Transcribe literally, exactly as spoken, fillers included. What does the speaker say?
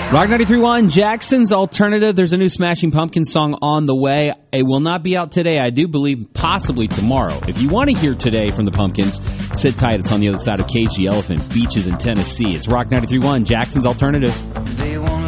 Rock ninety-three point one, Jackson's Alternative. There's a new Smashing Pumpkins song on the way. It will not be out today. I do believe possibly tomorrow. If you want to hear today from the Pumpkins, sit tight. It's on the other side of Cage the Elephant, Beaches in Tennessee. It's Rock ninety-three point one, Jackson's Alternative.